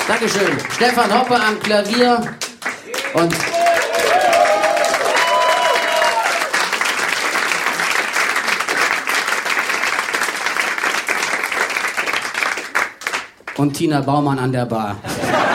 Dankeschön. Stefan Hoppe am Klavier und Tina Baumann an der Bar.